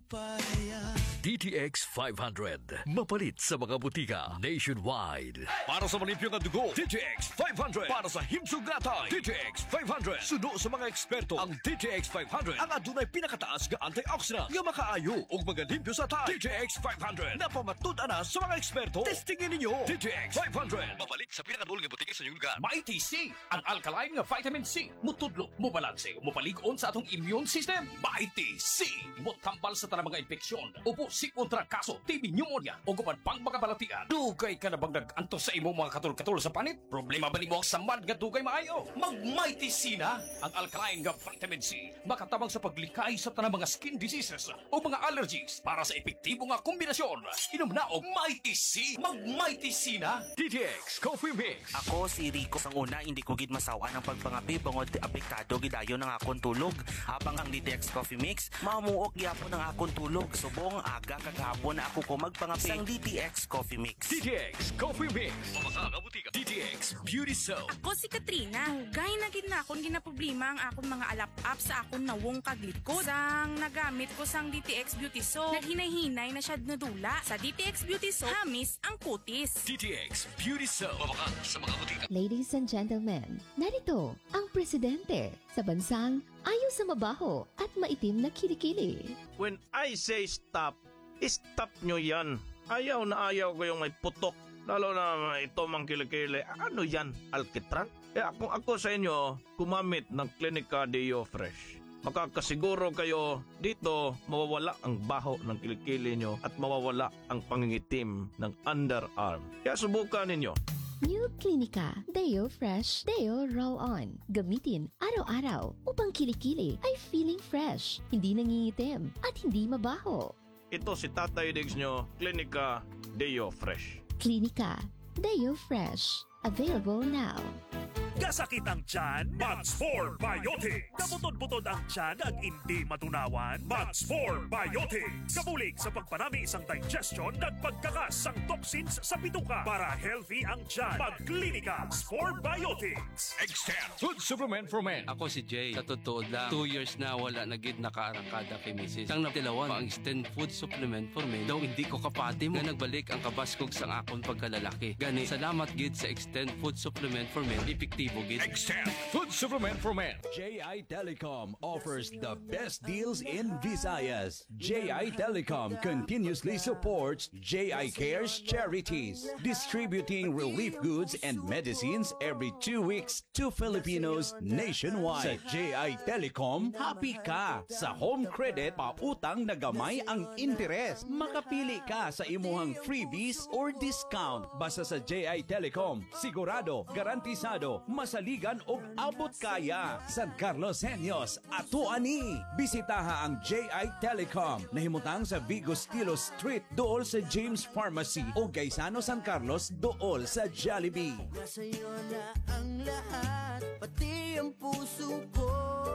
DTX 500. Mapalit sa mga butika nationwide. Para sa malimpyong at dugo, DTX 500. Para sa himsugatay, DTX 500. Suno sa mga eksperto, ang DTX 500 ang adunay pinakataas nga antioxidant nga makaayo ug magalimpyo sa tay. DTX 500 napamatud na sa mga eksperto. Testingin ninyo. DTX 500. Mapalit sa pinakadul nga butika sa inyong lugar. Mighty C, ang alkaline nga vitamin C. Mutudlo, mubalanse, mupalig-on sa atong immune system. Mighty C, mutambal sa tanang mga infeksyon. Upo si kontra kaso, TB pneumonia, o guman pang mga balatian. Dugay ka na bang nag-anto sa imong mga katul-katul sa panit? Problema ba ni mo ang samad nga dugay maayo? Mag-Mighty C na! Ang alkaline nga vitamin C, makatabang sa paglikay sa tanang mga skin diseases o mga allergies para sa epektibo nga kombinasyon. Inom na og Mighty C. Mag-Mighty C na! DTX Coffee Mix. Ako si Rico sang una, hindi ko gid masawa ng pagpangapi bangod apektado gidayon ng akong tulog. Habang ang DTX Coffee Mix, mamuok gyapon ang akong tulog. Subong aga kagahapon na ako ko magpangapi sang DTX Coffee Mix. DTX Coffee Mix. Mga butika. DTX Beauty Soap. Ako si Katrina. Gay na gid na akong ginaproblema ang akong mga alap-up sa akong nawong kaglikod. Sang nagamit ko sang DTX Beauty Soap, naghinay-hinay na siya nadula. Sa DTX Beauty Soap, hamis ang kutis. DTX Beauty Soap. Mga sa mga butika. Ladies and gentlemen, narito ang presidente sa bansang ayaw sa mabaho at maitim na kilikili. When I say stop, stop nyo yan. Ayaw na ayaw ko yung may putok. Lalo na ito mang kilikili. Ano yan? Alkitran? Kung ako sa inyo, kumamit ng Clinica Deo Fresh. Makakasiguro kayo dito mawawala ang baho ng kilikili nyo at mawawala ang pangingitim ng underarm. Kaya subukan ninyo. New Clinica Deo Fresh Deo Roll-On. Gamitin araw-araw upang kilikili ay feeling fresh, hindi nangingitim at hindi mabaho. Ito si Tatay Diggs nyo, Clinica Deo Fresh. Clinica Deo Fresh. Available now. Kasakit ang tiyan? Max 4 Biotics. Kabutod-butod ang tiyan at hindi matunawan? Max 4 Biotics. Kabulig sa pagpanami isang digestion at pagkakas ang toxins sa bituka para healthy ang tiyan. Mag-Clinica 4 Biotics. Extend Food Supplement for Men. Ako si Jay. Sa totoo lang, 2 years na wala na gid nakaarangkada kay Mrs. Ang natilawan ang Extend Food Supplement for Men. Daw hindi ko kapatim nga nagbalik ang kabaskog sang akon pagkalalaki. Gani, salamat gid sa Extend Food Supplement for Men. Epektibo gid. Extend Food Supplement for Men. JI Telecom offers the best deals in Visayas. JI Telecom continuously supports JI Cares charities, distributing relief goods and medicines every 2 weeks to Filipinos nationwide. Sa JI Telecom, happy ka sa home credit, pautang na gamay ang interes. Makapili ka sa imuhang freebies or discount. Basta sa JI Telecom, sigurado, garantisado, masaligan o abot kaya. San Carlos Senyos, Atuani. Bisitaha ang JI Telecom. Nahimutang sa Vigo Stilo Street, dool sa James Pharmacy o Gaisano San Carlos, dool sa Jollibee. Sa'yo na ang lahat, pati ang puso ko.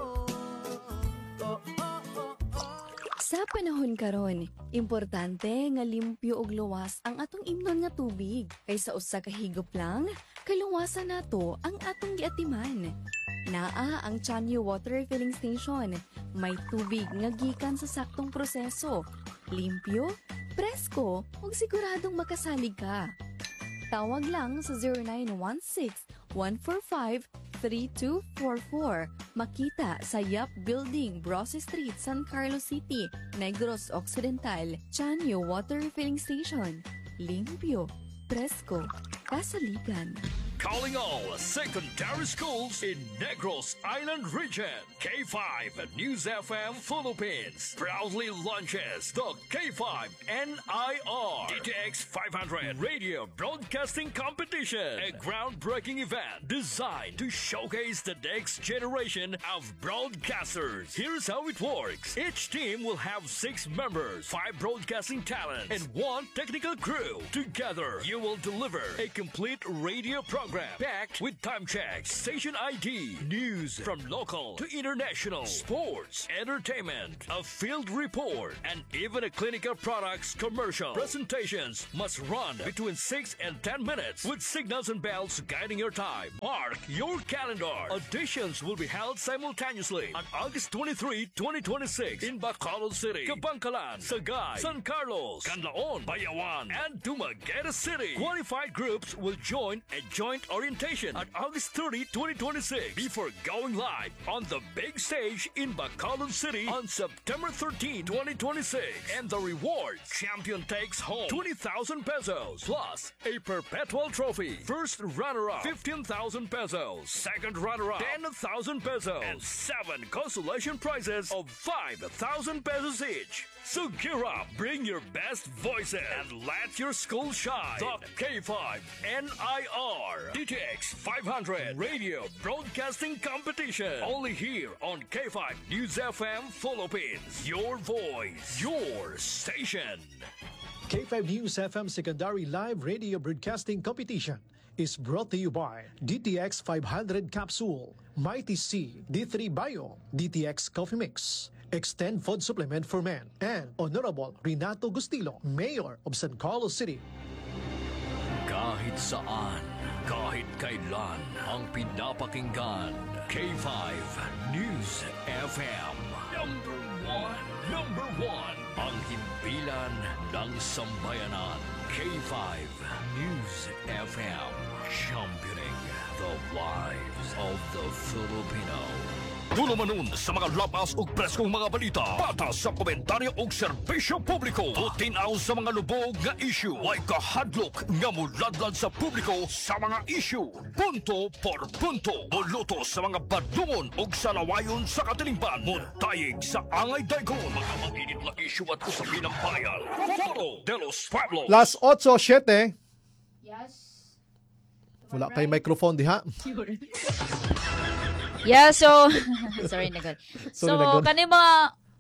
Sa panahon karon, importante nga limpyo ug luwas ang atong imnon nga tubig. Kaysa usa ka higop lang, kaluwasan nato ang atong giatiman. Naa ang Chanyo Water Filling Station. May tubig nga gikan sa saktong proseso. Limpyo, presko, ug siguradong makasalig ka. Tawag lang sa 0916-145-3244. Makita sa Yap Building, Brose Street, San Carlos City, Negros Occidental. Chanyo Water Filling Station. Limpyo, presko, kasaligan. Calling all secondary schools in Negros Island region. K5 News FM Philippines proudly launches the K5 NIR DTX 500 Radio Broadcasting Competition, a groundbreaking event designed to showcase the next generation of broadcasters. Here's how it works. Each team will have 6 members, 5 broadcasting talents, and 1 technical crew. Together, you will deliver a complete radio program program packed with time checks, station ID, news from local to international, sports, entertainment, a field report, and even a clinical products commercial. Presentations must run between 6 and 10 minutes with signals and bells guiding your time. Mark your calendar. Auditions will be held simultaneously on August 23, 2026 in Bacolod City, Kabangkalan, Sagay, San Carlos, Canlaon, Bayawan, and Dumaguete City. Qualified groups will join a joint orientation on August 30, 2026 before going live on the big stage in Bacolod City on September 13, 2026. And the reward, champion takes home 20,000 pesos plus a perpetual trophy. First runner-up, 15,000 pesos. Second runner-up, 10,000 pesos. And 7 consolation prizes of 5,000 pesos each. So gear up, bring your best voices, and let your school shine. The K5 NIR DTX 500 Radio Broadcasting Competition. Only here on K5 News FM Philippines. Your voice, your station. K5 News FM Secondary Live Radio Broadcasting Competition is brought to you by DTX 500 Capsule, Mighty C, D3 Bio, DTX Coffee Mix, Extend Food Supplement for Men, and Honorable Renato Gustilo, Mayor of San Carlos City. Kahit saan, kahit kailan, ang pinapakinggan, K5 News FM. Number one, ang himpilan ng sambayanan. K5 News FM, championing the lives of the Filipino. Tulumanon sa mga labas ug preskong mga balita, patas sa komentaryo ug serbisyo publiko, tutinaw sa mga lubog nga issue, way kahadlok nga muladlad sa publiko sa mga issue, punto por punto, muluto sa mga badungon ug salawayon sa katilingban, muntayig sa angay daygon, mga maginit na issue at usapin ng bayan. Foro de los Pueblos. Las 8:07. Yes. Wala kay microphone diha. Yeah, so sorry na God. So kani mga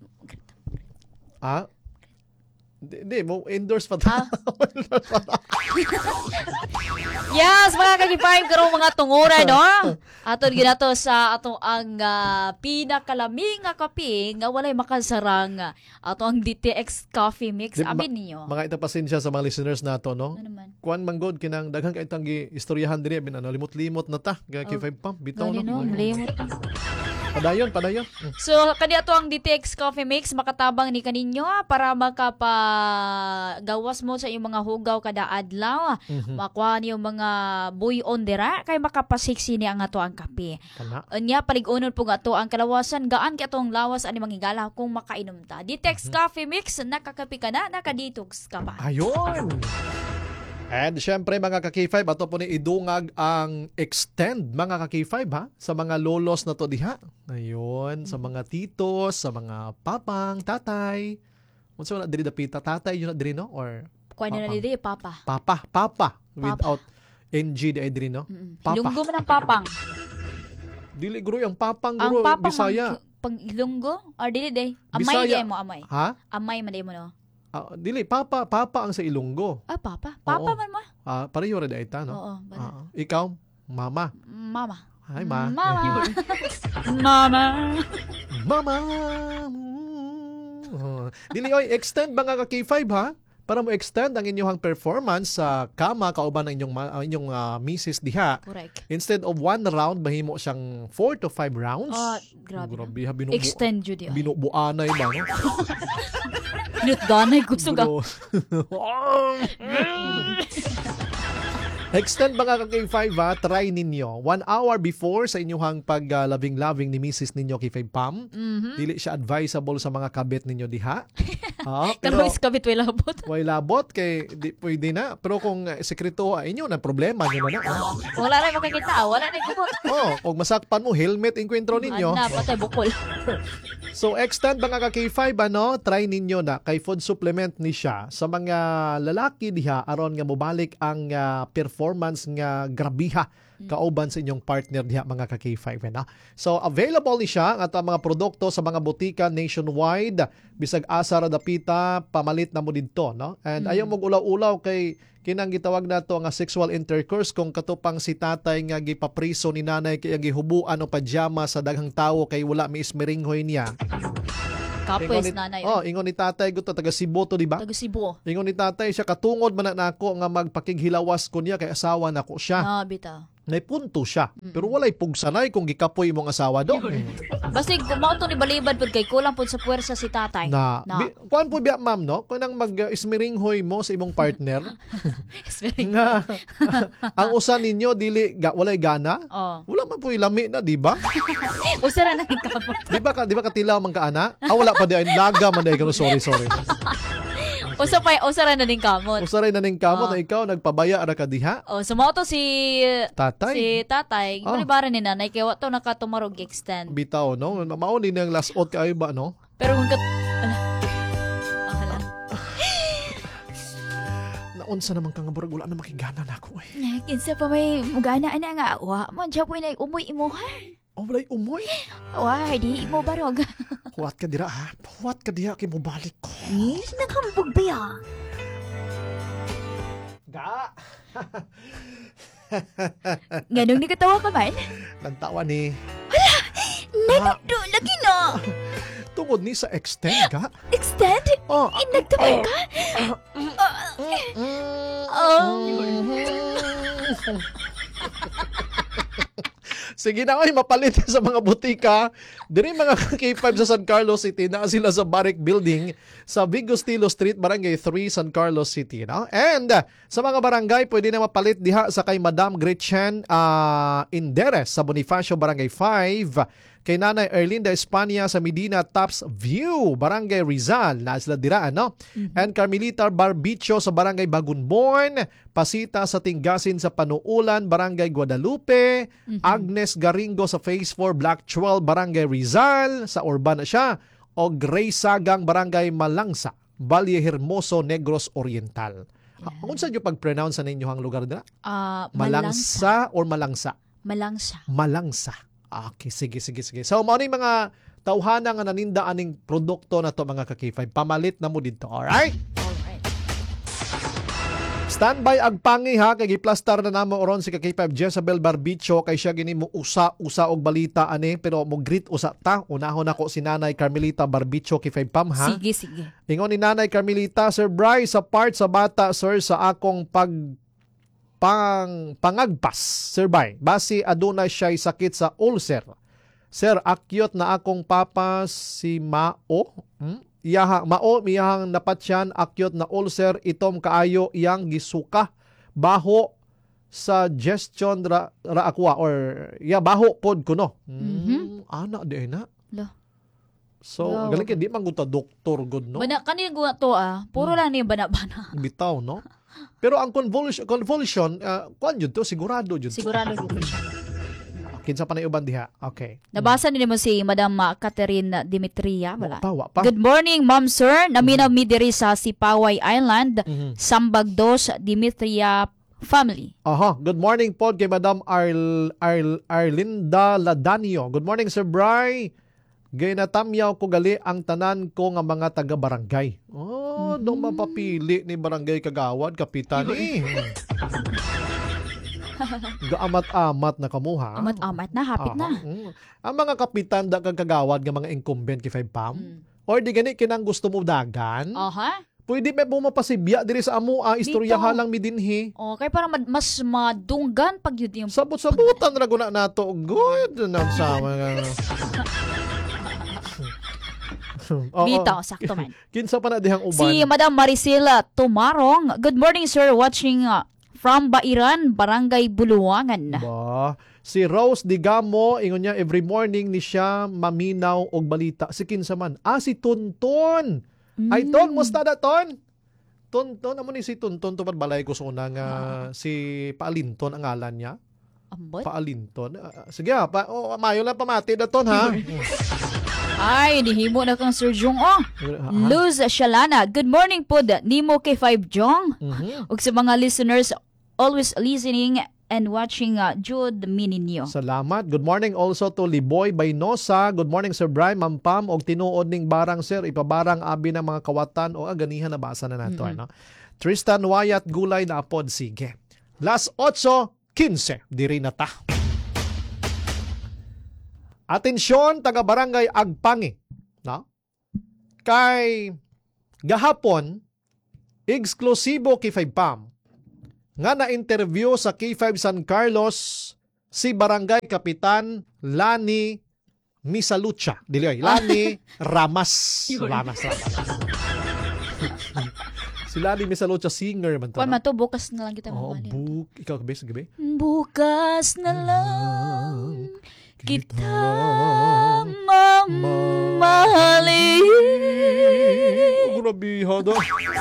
Hindi mo endorse pa ta. Yes, mga kagipay karong mga tunguray no. Aton ginato sa ato ang pinakalaming nga kape nga walay makasarang ato ang DTX Coffee Mix amin niyo. Mga ita pasensya sa mga listeners nato no. Kuan manggod kinang daghang kay tang istoryahan diri bin limot-limot na ta K5 pump bitaw no. Limot. Padayon. So, kani ato ang DTX Coffee Mix makatabang ni kaninyo para makapagawas mo sa iyong mga hugaw kada adlaw. Makuha niyo mga buyon dira kay makapasiksi ni ang ato ang kape. Unya palig-unon po ato ang kalawasan gaan kay atong lawas ani mangigala kung makainom ta. DTX Coffee Mix nakakape ka na, nakadetox ka pa. Ayun. And syempre mga ka-K5, ato po ni idungag ang extend mga ka-K5 ha, sa mga lolos na to diha. Ayun, sa mga titos, sa mga papang, tatay. Unsa na diri dapita tatay yun na diri no or kuan na diri papa. Papa without NG di diri no. Papa. Ilunggo man ang papang. Dili guro ang papang guro Bisaya. Pang Ilunggo or dili day. Amay di mo amay. Ha? Amay man di mo no. Dili, papa ang sa Ilonggo. Papa? Papa man mo? Pareho rin ita, no? Oo. Ikaw, mama. Mama. Hi, ma. Mama. Dili, extend ba nga ka K5, ha? Para mo extend ang inyong performance sa kama kauban ng inyong misis diha. Correct. Instead of 1 round, mahimo siyang 4 to 5 rounds. Grabe. Extend yun diha. Binubuanay ba, no? Binutdanay gusto ka. Extend ba nga kay K5 ha? Try ninyo. 1 hour before sa inyong pag-labing-labing ni misis ninyo kay 5 Pam. Dili siya advisable sa mga kabit ninyo diha. Pero is kabit way labot. Way labot kay di pwede na. Pero kung sekreto inyo na problema nyo na. Wala na makikita. Wala na ikot. Kung masakpan mo, helmet enkwentro ninyo. Patay bukol. So extend ba nga kay K5 try ninyo na kay food supplement ni siya sa mga lalaki diha aron nga mobalik ang performance performance nga grabiha kauban sa inyong partner diha mga ka-K5 na. So available ni siya at ang mga produkto sa mga butika nationwide bisag asa ra dapita pamalit na mo didto no. And ayaw mo ulaw-ulaw kay kinang gitawag nato nga sexual intercourse kung katupang si tatay nga gipapriso ni nanay kay gihubuan o pajama sa daghang tawo kay wala mi ismiringhoy niya. Kapos nanay. Ingon ni tatay gusto taga Cebu to, di ba? Taga Cebu. Ingon ni tatay siya katungod man na nako nga magpakighilawas ko niya kay asawa nako siya. Bita. May punto siya. Pero walay pugsanay kung gikapoy mong asawa do. Basta kumauto ni balibad pud kay kulang pud sa puwersa si tatay. Kuan po biya ma'am no? Kung nang mag-ismiringhoy mo sa imong partner. nga ang usa ninyo dili walay gana. Wala man po ilami na, di ba? Usa ra na kamot. Di ba katilaw man kaana? Wala pa di laga man dai sorry. Usa ra na ning kamot. Usa ra na ning kamot na ikaw nagpabaya ra ka diha. Sumoto si tatay. Si tatay, balibaran ni nanay kay wa to nakatumarog extend. Bitaw no, mao ni nang last out kay ba no? Pero kung Naunsa naman ka nga burag wala na makigana nako eh. Kinsa pa may mugana ana nga wa man siya puy na umoy imo ha. Walay umoy? Wa, di mo barog. Huwat ka dira ha. Huwat ka diha kay mo balik ko. Nakambog ba ya? Ga. Ganong nikatawa ka man? Nantawa ni. Hala! Nagdo, lagi na! Tungod ni sa extend ka? Extend? Nagtawag ka? Sige na mapalit sa mga butika. Diri mga K5 sa San Carlos City na sila sa Barrick Building sa Vigostilo Street, Barangay 3, San Carlos City. No? And sa mga barangay, pwede na mapalit diha sa kay Madam Gretchen Inderes sa Bonifacio, Barangay 5. Kay Nanay Erlinda Espania sa Medina Tops View, Barangay Rizal. Na sila diraan, no? And Carmelita Barbicho sa Barangay Bagunbon. Pasita sa Tinggasin sa Panuulan, Barangay Guadalupe. Agnes Garingo sa Phase 4, Black 12, Barangay Rizal. Sa Urban na siya. O Grace Sagang, Barangay Malangsa, Valle Hermoso, Negros Oriental. Kung saan yung pag-pronounce sa ninyo ang lugar nila? Malangsa or Malangsa? Malangsa. Malangsa. Okay, sige. So, ano yung mga tauhana nga naninda aning produkto na to mga ka-K5? Pamalit na mo dito, alright? Standby ag pangi ha, kay giplastar na namo oron si ka-K5 Jezabel Barbicho kay siya gini mo usa og balita ani pero mo greet usa ta. Unahon ako si Nanay Carmelita Barbicho K5 Pam ha. Sige. Ingon ni Nanay Carmelita, Sir Bryce, sa part sa bata sir sa akong pangagpas, Sir Bay. Basi aduna siya sakit sa ulcer. Sir, akyot na akong papa si Mao. Miyahang napatsyan, akyot na ulcer, itom kaayo iyang gisuka. Baho sa gestion ra akwa or baho pod ko no. Ana di na. So, galing kaya di man guta doktor good no. Bana kanina guwa to puro lang ni bana-bana. Bitaw no. Pero ang convulsion, kuan yun to, sigurado yun. Sigurado yun siya. Kinsa pa na uban diha. Okay. Nabasa ni mo si Madam Catherine Dimitria. Wala. Pa. Good morning, Ma'am Sir. Naminami diri sa Sipaway Island, Sambagdos, Dimitria family. Good morning po kay Madam Arlinda Ladanio. Good morning, Sir Bry. Gaynatamyaw ko gali ang tanan ko nga mga taga-barangay. Doon mapapili ni barangay kagawad, kapitan Gaamat-amat na kamuha. Amat-amat na, hapit na. Ang mga kapitan da kagawad nga mga incumbent kay 5 Pam. Or di gani kinang gusto mo dagan. Pwede may bumapasibya diri sa amo istoryahan lang mi dinhi. Okay, para mas madunggan pag yun yung sabot-sabutan ra guna nato. Good na sa mga Bitaw, sakto man. Kinsa pa na dihang uban? Si Madam Maricela Tumarong. Good morning, sir. Watching from Bairan, Barangay Buluwangan. Si Rose Digamo, ingon niya, every morning ni siya maminaw og balita. Si kinsa man? Si Tonton. Ay, Ton, musta na, Ton? Tonton, amo ni si Tonton, tupad balay ko sa unang si Paalinton ang ngalan niya. Paalinton. Sige mayo lang pamati na, Ton, ha? Ay, nihimo na kang Sir Jong. Luz Shalana, good morning po. Nimo kay 5 Jong. Ug sa mga listeners always listening and watching Jude Mininyo. Salamat. Good morning also to Liboy Baynosa. Good morning Sir Brian, Ma'am Pam, og tinuod ning barang sir, ipabarang abi ng mga kawatan o aganihan na basa na nato. Ano? Tristan Wyatt Gulay na apod, sige. Las 8:15, diri na ta. Atensyon, taga Barangay Agpangi. No? Kay gahapon, eksklusibo kay 5 Pam, nga na-interview sa K5 San Carlos si Barangay Kapitan Lani Misalucha. Lani Ramas. Ramas. Si Lani Misalucha, singer man to. Kuan man to, bukas na lang kita mamahalin. Ikaw kabe, gabi? Bukas na lang kita mamahalin. Grabe, hada.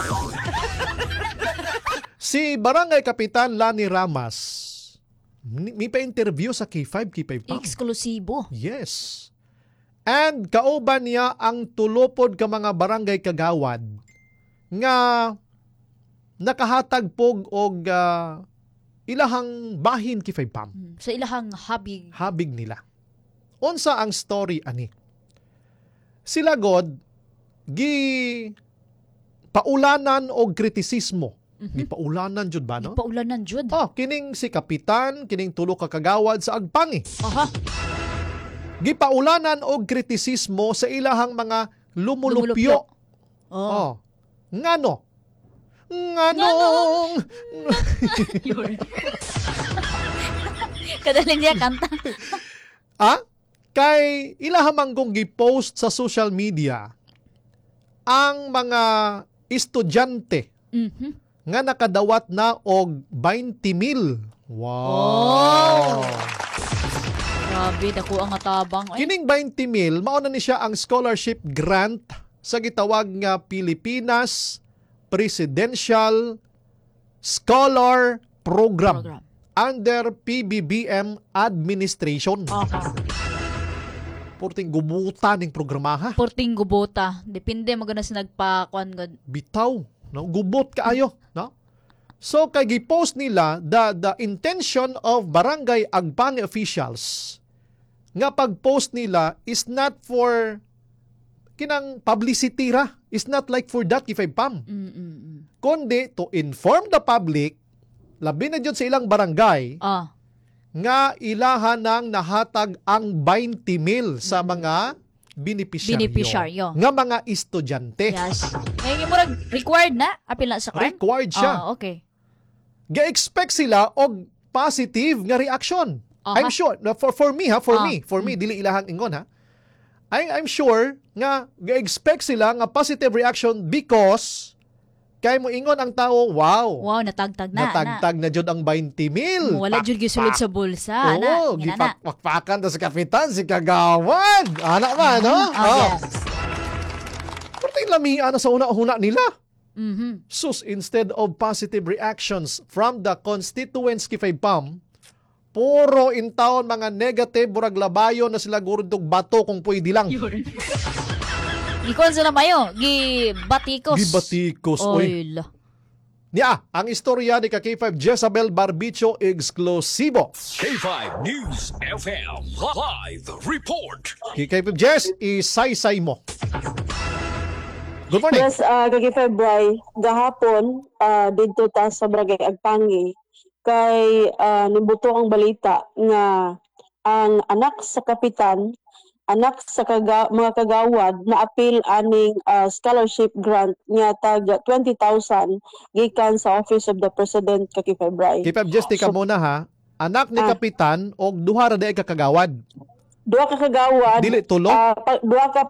Si Barangay Kapitan Lani Ramas, may pa-interview sa K5 Pam. Eksklusibo. Yes. And kauban niya ang tulopod ka mga barangay kagawad nga nakahatag pog og ilahang bahin kay Pam. Sa ilahang habig. Habig nila. Unsa ang story ani? Sila god gi paulanan og kritisismo. Gipaulanan jud ba no? Gipaulanan jud. Oh, kining si Kapitan, kining tulo ka kagawad sa Agpangi. Aha. Gipaulanan og kritisismo sa ilahang mga lumulupyo. Oh. Ngano? Nganong? Kadali niya kanta. Kay ilahang kong gi-post sa social media ang mga estudyante nga nakadawat na og 20,000. Wow! Grabe, dako ang atabang. Kining 20,000, mauna ni siya ang scholarship grant sa gitawag nga Pilipinas Presidential Scholar Program. Under PBBM Administration. Porting gubuta ning programa ha. Porting gubuta. Depende magana sa nagpakuan god. Bitaw, no? Gubot kaayo, no? So kay gi-post nila the intention of Barangay Agpangi officials nga pag-post nila is not for kinang publicity ra. It's not like for that kay Pam. Kundi to inform the public, labi na dyan sa ilang barangay, nga ilahan ng nahatag ang 20,000 sa mga beneficiaryo. Nga mga estudyante. Yes. Ngayon mo required na? Apila sa kwan? Required siya. Okay. Ga-expect sila og positive nga reaction. I'm sure. For me, dili ilahang ingon ha. I'm sure nga ga-expect sila nga positive reaction because kay mo ingon ang tao, wow, natagtag na. Natagtag na jud ang 20,000. Wala jud gisulod sa bulsa. Oo, gipakpakan ta sa kapitan, si kagawad. Ana ba, no? Yes. Pero lamian na sa una-una nila. Sus, instead of positive reactions from the constituents kay Pam, puro in town mga negative, burag labayo na sila gurudog bato kung pwede lang. Ikon sila mayo, gibatikos. Gibatikos, oy. Niya, ang istorya ni K5 Jezabel Barbicho exclusivo. K5 News FM Live Report. K5 Jez, isaysay mo. Good morning. Yes, K5 Bray, gahapon, dito ta sa Barangay Agpangi, kay nibuto ang balita nga ang anak sa kapitan, anak sa mga kagawad na apil aning scholarship grant nga tag 20,000 gikan sa Office of the President kay February. Kay Just ka muna ha. Anak ni kapitan og duha ra day ka kagawad. Duha ka kagawad. Dili tulo. Duha ka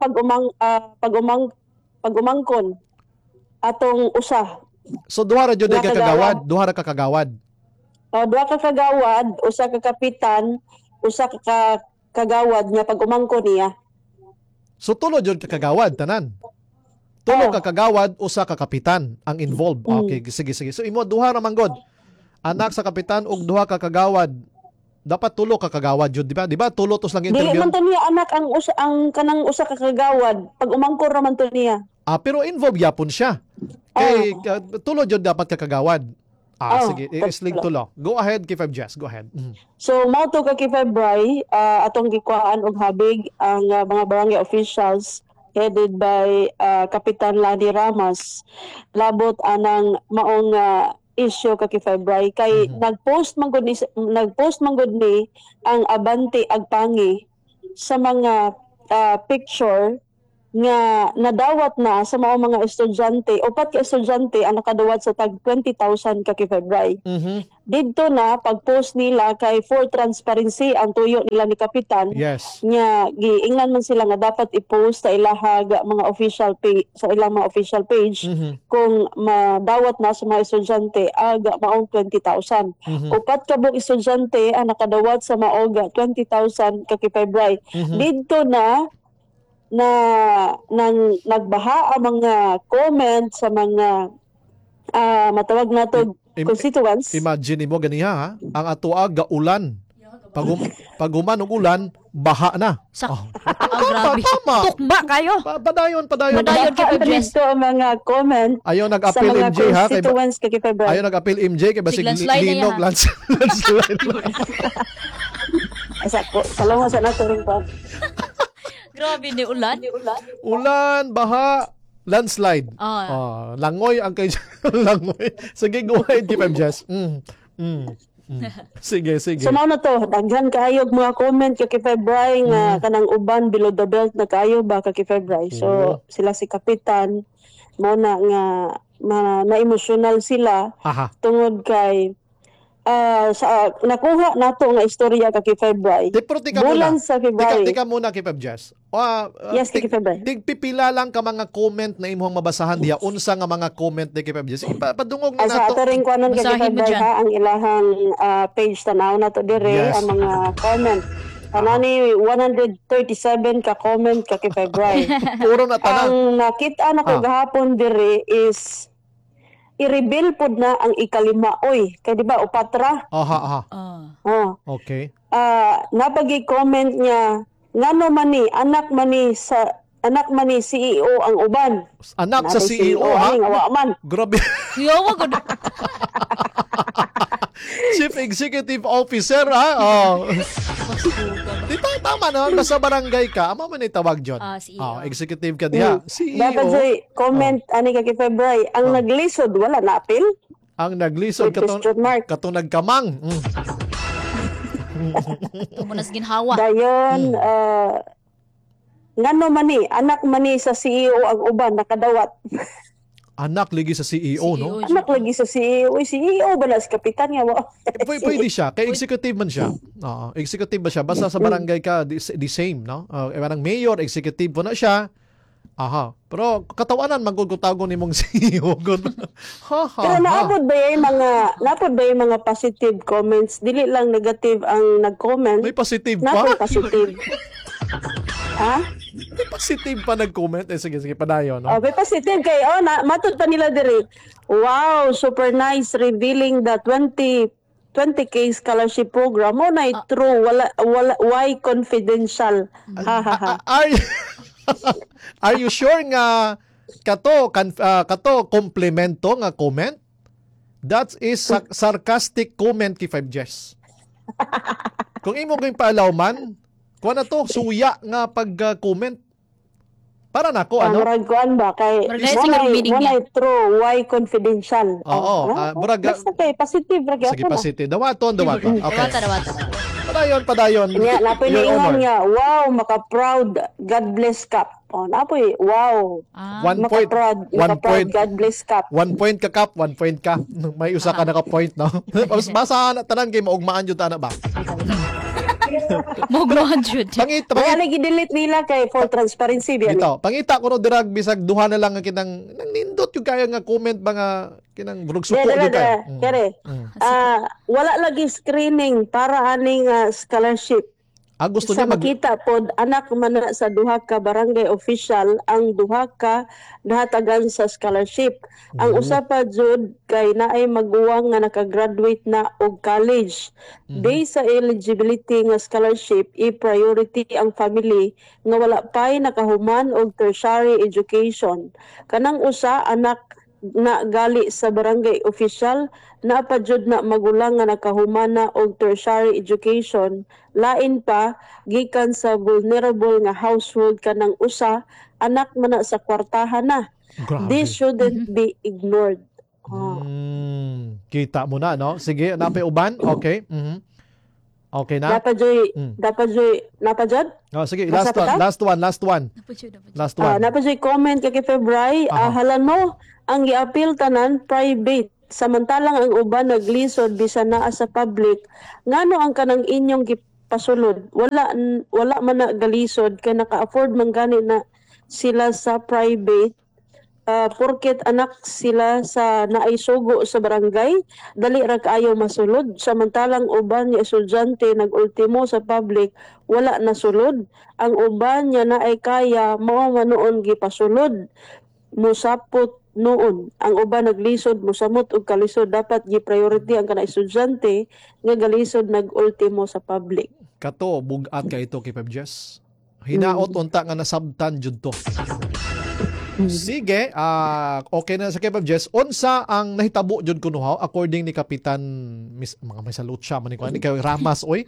pag-umangkon atong usa. So duha ra jud day ka kagawad, duha ra ka kagawad. Duha ka kagawad, usa ka kapitan, usa ka kagawad nga pag-umangkon niya. So tulo jud ka kagawad tanan. Tulo ka kagawad, usa ka kapitan ang involved. Okay, sige. So imo duha ra man god. Anak sa kapitan og duha ka kagawad. Dapat tulo ka kagawad jud, di ba? Di ba tulo tos lang interview. Dili man to niya anak ang kanang usa ka kagawad. Pag-umangkon ra man to niya. Pero involved yapon siya. Tulo jud dapat ka kagawad. Sige. Islig tulo. Go ahead, K5 Jess. Go ahead. So, mao to ka February, atong gikwaan og habig ang mga barangay officials headed by Kapitan Lani Ramos. Labot anang maong issue ka February kay nagpost man gud ni ang Abante Agpangi sa mga picture nga nadawat na sa mga estudyante, upat ka estudyante ang nakadawat sa tag 20,000 ka February. Dito na pag-post nila kay for transparency ang tuyo nila ni Kapitan. Yes. Nya giingnan man sila nga dapat i-post sa ilahag mga official page sa ilang mga official page kung madawat na sa mga estudyante aga maong 20,000. Upat ka buong estudyante ang nakadawat sa maoga 20,000 ka February. Dito na nagbaha ang mga comment sa mga matawag nato constituents. Imagine mo ganiha ha, ang atoa gaulan. Pag human og ulan, baha na. Grabe. Tukba kayo. Padayon Dito ang mga comment. Ayaw nag-appeal MJ ha. Ayaw nag-appeal MJ kay basig linog landslide. Salamat sa nato rin pa. Grabe ni ulan. Ulan, baha, landslide. Langoy ang kay langoy. Sige, go ahead, K5 Jess. Sige. So mao na to, daghan kaayo mga comment kay February nga kanang uban below the belt na kaayo ba kay February. So sila si Kapitan mo na nga na-emotional sila tungod kay sa nakuha nato nga istorya kay February. Bulan sa February. Tika muna K5 Jess. Yes, kay February. Tigpipila lang ka mga comment na imong mabasahan diha. Unsa nga mga comment ni K5 Jess? Padungog na nato. Sa ato ring kuanon kay February ang ilahang page tanaw nato dire ang mga comment. Tanani 137 ka comment kay February. Puro na tanan. Ang nakita na ko gahapon dire is i-reveal pod na ang ikalima. Oy, kay di ba upatra? Okay. Napagi-comment niya ngano man ni anak man ni CEO ang uban. Anak sa CEO ha? Grabe. Yawa gud. Chief Executive Officer ha? Dito tama naman, basta barangay ka, ama man itawag dyan. CEO. Executive ka diha. CEO. Dapat joy, comment ani kay February. Ang naglisod, wala na apil? Ang naglisod, katong nagkamang. Tumunas ginhawa. Dayon, ngano man ni, anak man ni sa CEO ang uban, nakadawat. Anak lagi sa CEO, no? Anak lagi sa CEO. CEO ba na si Kapitan nga? Pwede siya. Kay executive man siya. Executive ba siya? Basta sa barangay ka, the same, no? Parang mayor, executive po na siya. Pero katawanan, magkutago ni mong CEO. Pero naabot ba yung mga positive comments? Dili lang negative ang nag-comment. May positive pa? Positive. Ha? May positive pa nag-comment. Sige, padayon. No? May positive kay, matod pa nila diri. Wow, super nice revealing the 20K scholarship program. Mo na true, why confidential? Are you sure nga kato komplemento nga comment? That is sarcastic comment kay 5 Jess. Kung imo gyud paalaw man, kuha na to, suya nga pag-comment. Para na ko, ano? Maragkuan ba? Kay, muna true, why confidential? Basta kay, positive. Sige, positive. Dawaton. Okay. Dawata. Padayon. Napiningan nga, wow, maka-proud, God bless Cup. Napoy, wow. 1 point. God bless Cup. 1 point ka, Cup. 1 point ka. May usa ka naka-point, no? Basa na tanan kay maugmaan jud ana ba? Moglohan jud. Kaya lagi delete nila kay for transparency biyan. Dito, pangita ko no dirag bisag duha na lang nga kinang nindot yung kaya nga comment ba nga kinang brug suko di kaya. Kere. Wala lagi screening para aning scholarship. Gusto niya makita pod anak man sa duha ka barangay official ang duha ka nahatagan sa scholarship. Ang usa pa jud kay naay maguwang nga naka-graduate na og college. Based sa eligibility nga scholarship, i-priority ang family nga wala pay nakahuman og tertiary education. Kanang usa anak na gali sa barangay official, na pa jud na magulang nga nakahumana og tertiary education, lain pa gikan sa vulnerable nga household kanang usa anak man na sa kwartahan na. Grabe. This shouldn't be ignored. Kita mo na, no? Sige, napay uban? Okay. Okay na? Dapat joy, Oh, sige, last one. Dapat joy comment kay February, halan mo, ang gi-appeal tanan private. Samantalang ang uban naglisod bisan naa sa public. Ngano ang kanang inyong gipasulod? Wala man na galisod kay naka-afford man gani na sila sa private. Porket anak sila sa naisugo sa barangay, dali ra kaayo masulod. Samantalang uban nga estudyante nag-ultimo sa public, wala nasulod. Ang uban niya na ay kaya mao manoon gipasulod. Musapot noon. Ang uban naglisod, musamot og kalisod. Dapat gi-priority ang kana estudyante nga galisod nag-ultimo sa public. Kato, bugat ka ito kay Pebjes. Hinaot unta nga nasabtan jud to. Sige, okay na sa Kepab Jess. Unsa ang nahitabo jud kuno according ni Kapitan mga may salute siya man ni kay Ramas oy.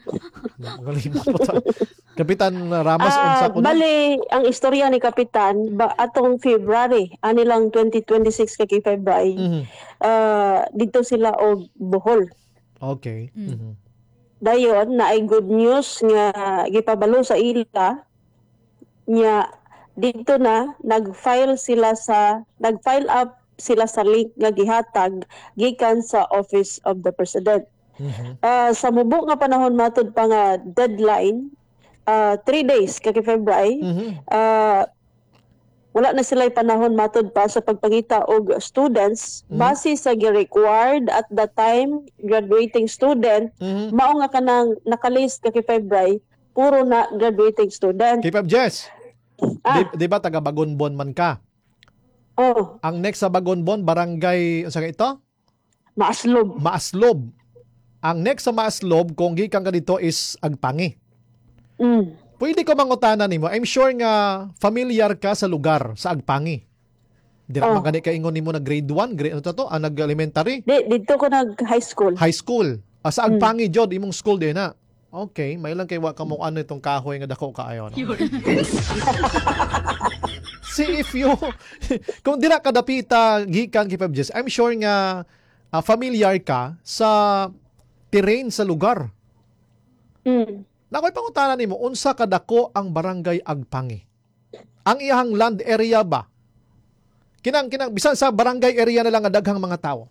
Kapitan Ramas unsa kuno? Bali ang istorya ni Kapitan atong February, ani lang 2026 kay February. Dito sila og Bohol. Okay. Dayon na ay good news nga gipabalo sa ila nya dito na nag-file up sila sa link nga gihatag gikan sa Office of the President. Sa mubo nga panahon matud pa nga deadline 3 days kay February, wala na sila panahon matud pa sa pagpangita og students base sa gi-required at the time graduating student, mao nga kanang nakalist kay February puro na graduating student. Keep up, Jess. Di ba taga Bagonbon man ka? Oh. Ang next sa Bagonbon, barangay, sa ito? Maaslob. Ang next sa Maaslob, kung gikan ka dito is Agpangi. Pwede ko mangutanan nimo. I'm sure nga familiar ka sa lugar, sa Agpangi. Di na magani ka ingon nimo na grade 1, grade ano to? Nag-elementary? Dito ko nag-high school. High school. Sa Agpangi, Jod, imong school din na. Okay, may lang kay wa ka mo ano itong kahoy nga dako kaayo. No? See if you kung dira ka dapita gikan kay Pebjes, I'm sure nga familiar ka sa terrain sa lugar. Nakoy pangutanan nimo unsa kadako ang barangay Agpangi? Ang iyang land area ba? Kinang bisan sa barangay area na lang nga daghang mga tawo.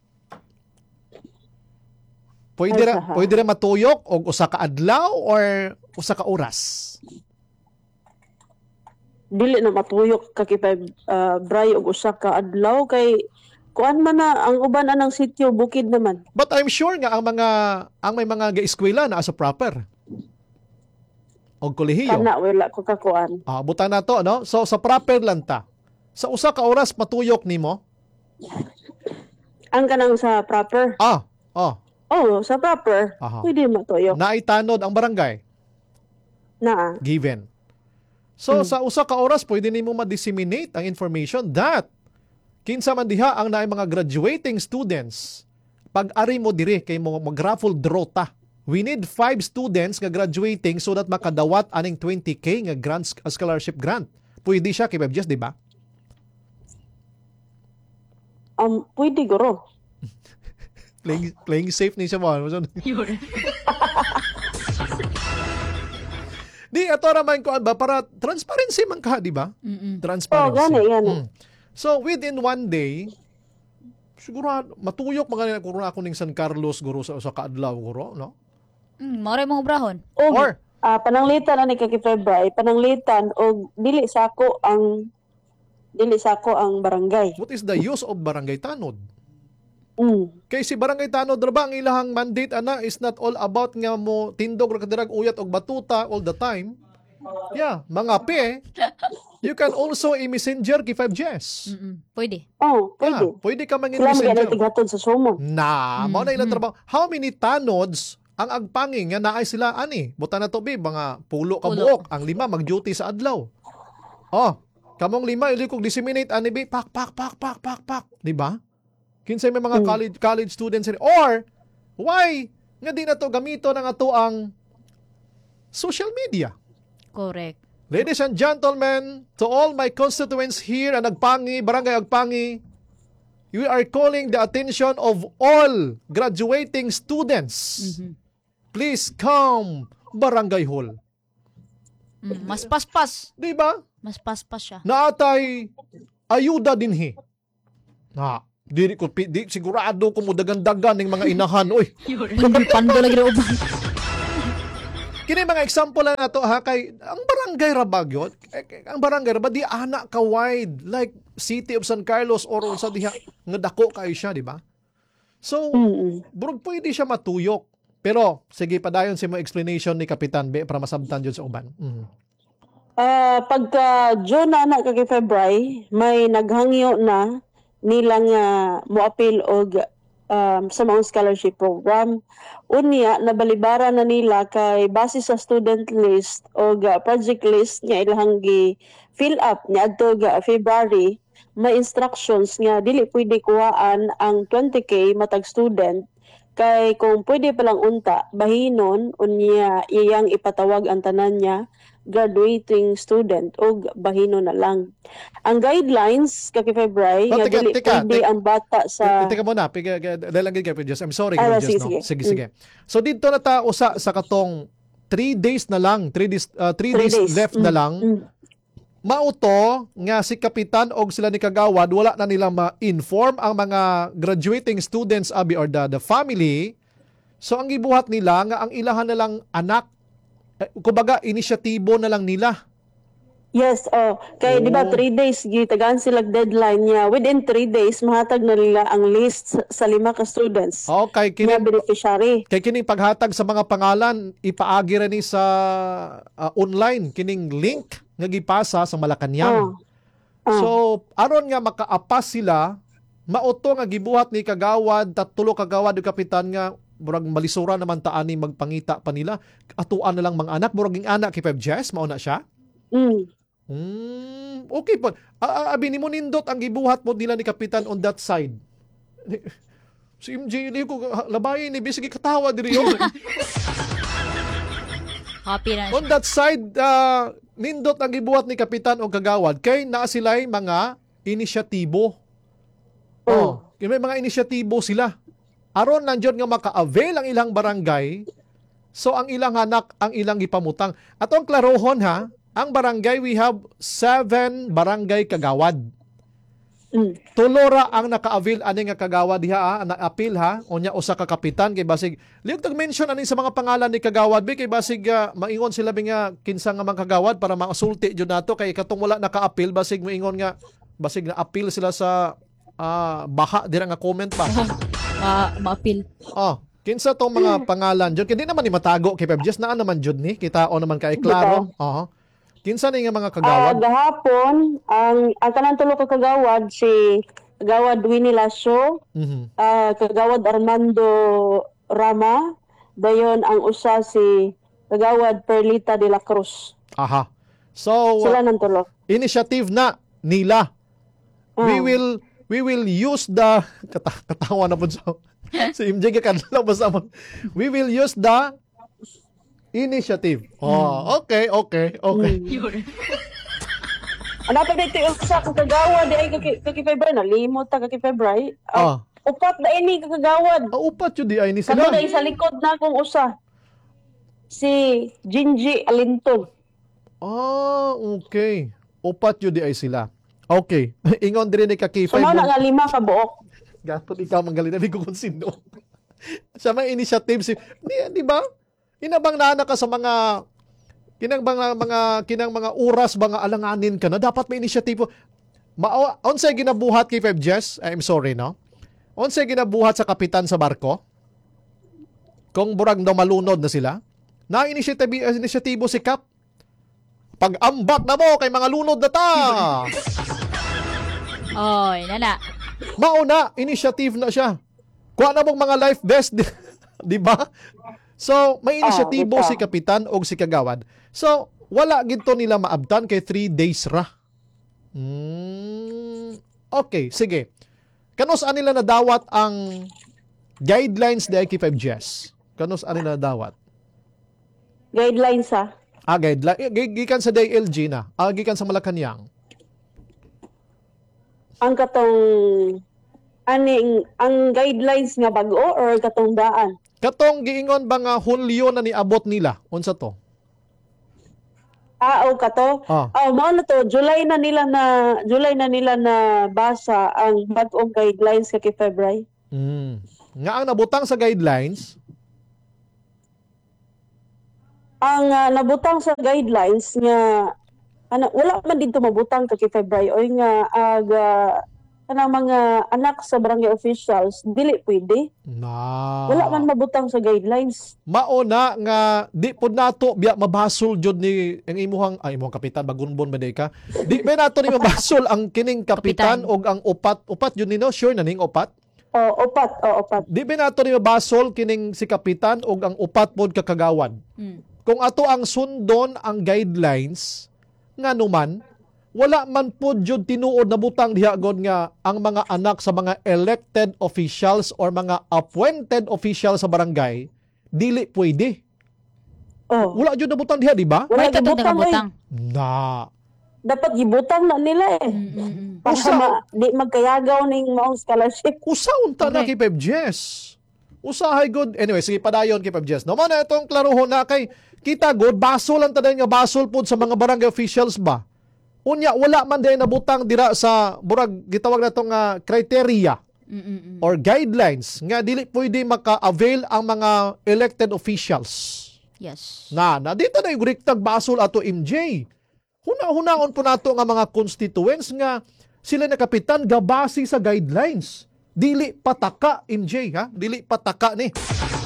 Pwede ra matuyok og usa ka adlaw or usa ka oras? Dili na matuyok kay Bray og usa ka adlaw kay kuan man na ang uban anang sitio bukid naman. But I'm sure nga ang may mga gaeskwela na as a proper. Og kolehiyo. Kana wala ko kakuan. Buta na to, no? So sa proper lang ta. Sa usa ka oras matuyok nimo? Ang kanang sa proper. Sa proper. Pwede matuyok. Naitanod ang barangay? Given. So sa usa ka oras pwede nimo ma-disseminate ang information that kinsa man diha ang naay mga graduating students pag-ari mo diri kay mo mag-raffle draw ta. We need 5 students nga graduating so that makadawat aning 20k nga grant scholarship grant. Pwede siya kay Bebjes, di ba? Pwede guro. Playing safe ni siya mo. Di, ito naman ko ba, para transparency man ka, di ba? Transparency. Gani. So, within one day, siguro, matuyok mga nila ako ng San Carlos, guro, sa kaadlaw, guro, no? Maray mong obrahon. Or, pananglitan na ni kay February, pananglitan, o dili sa ako ang barangay. What is the use of barangay tanod? Kay si barangay tanod ra ba ang ilahang mandate ana is not all about nga mo tindog ra kadirag uyat og batuta all the time. Yeah, mga pe. You can also i-messenger kay 5Gs. Pwede. Pwede. Yeah, pwede ka mang i-messenger. Sila tigatod sa sumo. Mao na ilang trabaho. How many tanods ang Agpangi nga naay sila ani? Buta na to bi mga pulo ka buok. Ang 5 mag-duty sa adlaw. Kamong 5 ili kog disseminate anibi pak. Di ba? Kinsay may mga college students or why nga di na to gamito ng ato ang social media. Correct. Ladies and gentlemen, to all my constituents here ang Agpangi, Barangay Agpangi, we are calling the attention of all graduating students. Please come Barangay Hall. Mas paspas. Di ba? Mas paspas siya. Naatay ayuda dinhi. Di sigurado ko mo dagan-dagan ng mga inahan. Uy. Pando lagi rin uban. Kini mga example lang na to ha, kay ang barangay Rabagyot, ang barangay Rabag, di anak ka wide, like City of San Carlos or sa diha, nga dako kayo siya, di ba? So, burog pwede siya matuyok. Pero, sige, padayon si mo explanation ni Kapitan B para masabtan dyan sa uban. Pagka June na kay February, may naghangyo na nilang moapil og sa mga scholarship program. Unya, nabalibara na nila kay base sa student list o project list nga ilang fill up ni adto February, may instructions nga dili pwede kuhaan ang 20K matag student kay kung pwede palang unta bahinon unya iyang ipatawag ang tanan niya graduating student o bahino na lang. Ang guidelines kay February nga dili pwede ang bata sa Teka muna, dalangin kayo just. I'm sorry, sige. So dito na ta usa sa katong 3 days na lang, 3 days left na lang. Mauto nga si Kapitan og sila ni Kagawad wala na nila ma-inform ang mga graduating students abi or the family. So ang gibuhat nila nga ang ilahan na lang anak kumbaga, inisyatibo na lang nila. Yes, kay di ba 3 days gitagan sila deadline niya. Within 3 days mahatag na nila ang list sa 5 ka students. Okay, kining beneficiary. Kay kining paghatag sa mga pangalan ipaagi ra ni sa online kining link nga gipasa sa Malacañang. So, aron nga makaapas sila, mauto nga gibuhat ni Kagawad, tulo Kagawad ug Kapitan nga murag malisura naman taani magpangita pa nila. Atuan na lang mga anak. Murag yung anak kay Pep Jess, mauna siya? Okay po. Abi ni mo nindot ang gibuhat mo nila ni Kapitan on that side. Si MJ, ko labayin ni Bisigi katawa diri yun. Happy na. On that side, nindot ang gibuhat ni Kapitan o Kagawad kay naa sila'y mga inisyatibo. May mga inisyatibo sila. Aron nandiyon nga maka-avail ang ilang barangay, so ang ilang anak ang ilang gipamutang. At ang klarohon ha, ang barangay we have 7 barangay Kagawad. Tulora ang naka-avail ani nga Kagawad diha na-appeal ha, unya usa ka kapitan kay basig liog tag-mention ani sa mga pangalan ni Kagawad kay basig maingon sila nga kinsa nga mga Kagawad para masulti jud nato kay katong wala naka-appeal basig moingon nga basig na-appeal sila sa baha dira nga comment pa. Ma-appeal. Kinsa tong mga pangalan jud kay di naman ni matago kay Pep Jess naa naman jud ni kitao naman kay klaro. Kinsa ni nga mga Kagawad? Gahapon ang kanang tulo ka Kagawad si Kagawad Winnie Lasso, Kagawad Armando Rama, dayon ang usa si Kagawad Perlita de la Cruz. So sila nang tulo. Initiative na nila. We will use the katawa na po si MJ kadlaw basta mo. We will use the initiative. Okay. Ano pa dito usa ka Kagawad di ay kay February na limot ta kay February. Upat na ini ka Kagawad. Upat jud di ay ni sila. Kato na sa likod na akong usa. Si Gingy Alinton. Okay. Upat jud di ay sila. Okay. Ingon diri ni ka K5. Suma na nga 5 ka buok. Gatot ikaw manggalit na ko kung sino. Sa may initiative di ba? Inabang na ka sa mga kinang mga oras mga alanganin ka na dapat may inisyatibo. Unsay ginabuhat kay Pep Jess? I'm sorry no. Unsay ginabuhat sa kapitan sa barko? Kung burag daw malunod na sila, na inisyatibo si Kap. Pag-ambak na mo kay mga lunod na ta. Nana. Mauna, initiative na siya. Kuha na mong mga life vest, di ba? So, may inisyatibo si Kapitan o si Kagawad. So, wala ginto nila maabtan kay 3 days ra. Okay, sige. Kanos nila nadawat ang guidelines di K5GS? Kanos nila nadawat? Guidelines guideline. Gikan sa DILG na. Gikan sa Malacanang. Ang katong ang guidelines nga bago or katong daan? Katong giingon ba nga Hulyo na niabot nila? Unsa to? O kato. Mao na to, July na nila na basa ang bag-ong guidelines kay February. Nga ang nabutang sa guidelines, ang nabutang sa guidelines nga wala man dito mabutang kay February o nga kanang mga anak sa barangay officials dili pwede. Wala man mabutang sa guidelines. Mauna nga di pud nato biya mabasol jud ni ang imong kapitan bagunbon ba ka. Di ba nato ni mabasol ang kining kapitan og ang upat jud nino, sure na ning upat? Upat. Di ba nato ni mabasol kining si kapitan og ang upat pod kakagawad. Kung ato ang sundon ang guidelines nga numan wala man po jud tinuod na butang diha god nga ang mga anak sa mga elected officials or mga appointed officials sa barangay dili pwede. Wala jud na butang diha, di ba? Wala jud butang. Dapat gibutang na nila para di magkayagaw ning maong scholarship. Usaon ta na kay K5GS. Usahay good. Anyway, sige padayon kay K5GS. No man itong klarohon na kay kita good basol lang tanan nga basol pud sa mga barangay officials ba. Unya, wala man din nabutang dira sa burag gitawag na itong criteria or guidelines nga dili pwede maka-avail ang mga elected officials. Yes. Na dito na yung riktag basol ato MJ. Hunaon po nato nga mga constituents nga sila na kapitan gabasi sa guidelines. Dili pataka MJ ha? Dili pataka ni.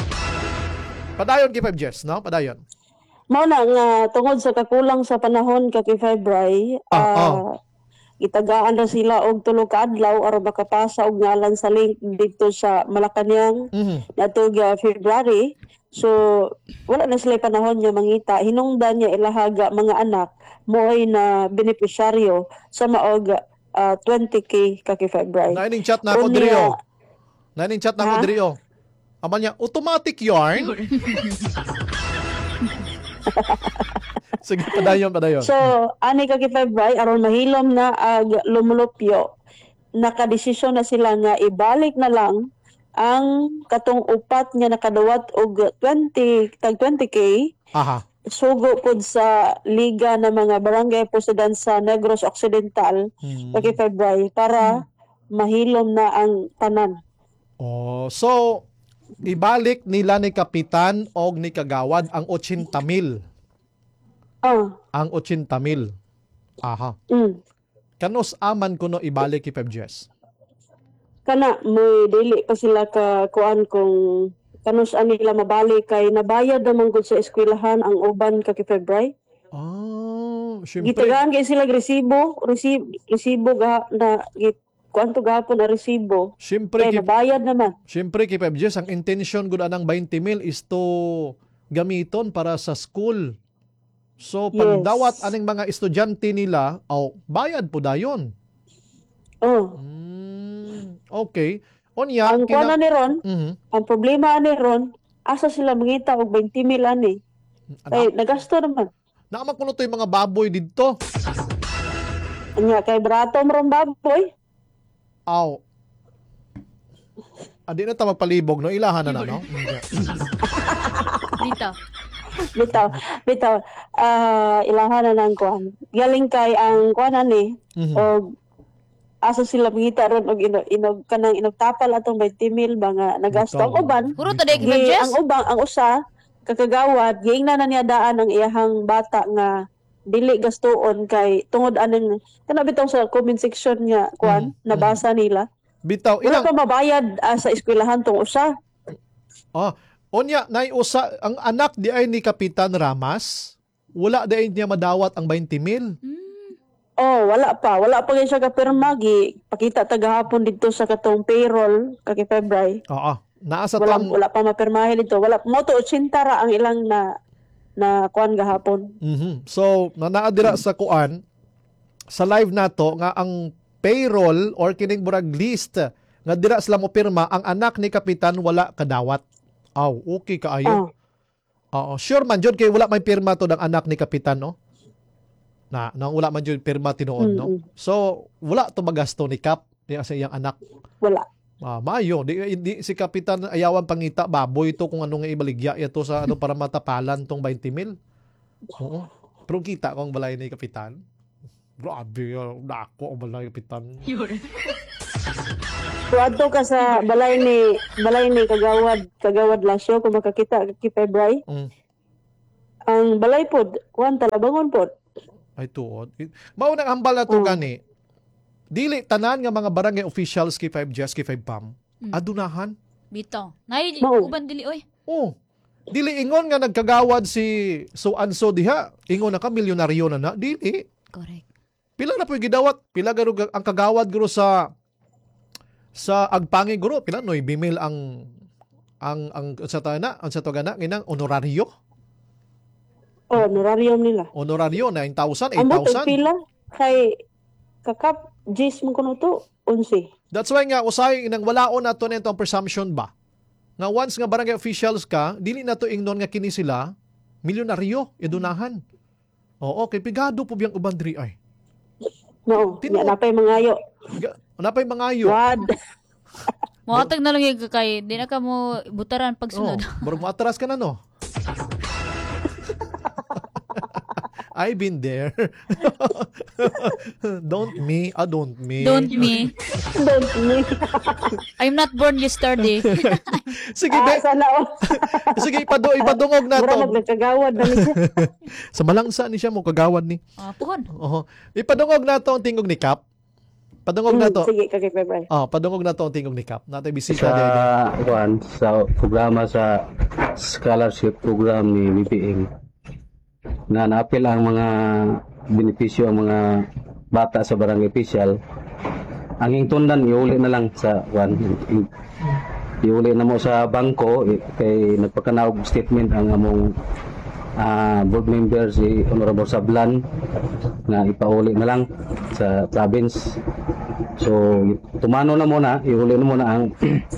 Padayon kay K5GS, no? Padayon. Mao na nga tungod sa kakulang sa panahon kay February, itagaan na sila og tulo ka adlaw aron makapasa og ngalan sa link dito sa Malacañang natog February. So wala na sila panahon nga mangita. Hinungdan niya ilahaga mga anak mo'y na benepisyaryo sa maog 20K kay February. Naning chat na ko diriyo. Naning chat na ko diriyo. Ama niya automatic yarn. Sige, padayon. So, ani kay February aron mahilom na ag lumulupyo, nakadesisyon na sila nga ibalik na lang ang katong upat nga nakadawat og 20K. Sugo pod sa liga ng mga barangay president sa Negros Occidental kay February para mahilom na ang tanan. So ibalik nila ni kapitan og ni kagawad ang 80,000. Ang 80,000. Kanos aman kuno ibalik kay K5GS? Kana may dili pa sila ka kuan kung kanos nila mabalik kay nabayad naman gud sa eskwelahan ang uban kay February. Syempre. Gitagaan kay sila resibo na kuanto gahapon na resibo. Syempre nabayad naman. Syempre kay K5GS ang intention gud anang 20,000 is to gamiton para sa school. So pagdawat aning mga estudyante nila, bayad po dayon. Okay. Onya, ang kuana ni Ron, ang problema ni Ron, asa sila mangita og 20,000 ani. Kay nagasto naman. Naamakuno to yung mga baboy dito. Anya kay brato mron baboy. Adi na ta magpalibog no, ilahan na no. Bitaw. Ilahan na nang kuan. Galing kay ang kuan ani og asa sila mangita ron og inog kanang inogtapal atong 20,000 ba nga nagasto ang uban. Puro to day K5GS. Ang usa kakagawad giingnan na niya daan ang iyahang bata nga dili gastuon kay tungod aning kana bitaw sa comment section nga kuan nabasa nila. Bitaw ilang pa mabayad sa eskwelahan tong usa. Onya nay usa ang anak di ay ni Kapitan Ramas, wala dayon niya madawat ang 20,000. Wala pa gyud siya kapirma pakita tagahapon dito sa katong payroll kay February. Naa sa wala pa mapirmahe dito. Wala mo to 80 ra ang ilang na kuan gahapon. So naa dira sa kuan sa live nato nga ang payroll or kining burag list nga dira sila mo pirma ang anak ni kapitan wala kadawat. Aw, okay kaayo. Oo, sure man jud kay wala may pirma to ng anak ni kapitan, no? Na wala man jud pirma tinuod, no? So, wala to magasto ni Kap niya sa iyang anak. Wala. Mayo, di si kapitan ayawan pangita baboy to kung ano nga ibaligya ito sa ano para matapalan tong 20,000. Oo. Pero kita ko ang balay ni kapitan. Grabe, dako ang balay ni kapitan. Tuadto ka sa balay ni Kagawad Lasyo kung makakita kay Febray. Ang balay pod, kuan talabangon pod. Ay tuod. Mao nang hambal na to gani. Dili tanan nga mga barangay officials kay 5Gs kay 5PAM. Adunahan. Bito. Nay uban dili oy. Oh. Dili ingon nga nagkagawad si so-and-so diha. Ingon na ka milyonaryo na. Dili. Correct. Pila na po gidawat? Pila garo ang kagawad guro sa agpangi guro? Pila 9,000 ang sa to gana nginang honoraryo? Oh, honoraryo nila. Honoraryo 9,000, 8,000. Amo to pila kay kakap Jis mo kuno to 11. That's why nga usay nang walaon nato nito ang presumption ba. Nga once nga barangay officials ka, dili na to ingnon nga kini sila milyonaryo edunahan. Oo, kay pigado po biyang uban diri ay. No, napay mangayo. Napay mangayo. Wad. Moatag na lang yung kay, di na ka mo butaran pag sunod. Barog mo atras ka na no. I've been there. Don't me. Don't me. I'm not born yesterday. Sige, sige, ipadungog na to. Mura magkagawad na niya. Sa malangsa ni siya mo kagawad ni. Puhon. Ipadungog na to ang tingog ni Kap. Padungog na to. Sige, kay Febray. Padungog na to ang tingog ni Kap. Natay bisita sa programa sa scholarship program ni BPM. Na naapil ang mga benepisyo ang mga bata sa barangay official. Ang ingtundan iuli na lang sa iuli na mo sa bangko kay nagpakanaog statement ang among board member si Honorable Sablan na ipauli na lang sa province. So tumano na muna, iuli na muna ang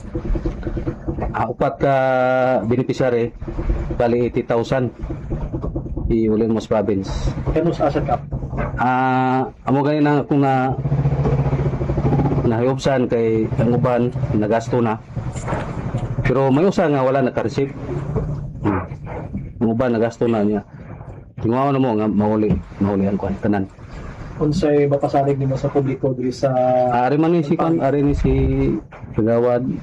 upat ka beneficiary bali 80,000 iuli mo sa province. Kano sa asset cap? Amo gani na kung nahiyobsan kay ang uban nagasto na. Pero may usa nga wala naka-receive. Ang uban nagasto na niya. Tingaw na mo nga mauli ang kwan tanan. Unsay mapasalig nimo sa publiko diri sa ari man ni si Kagawad.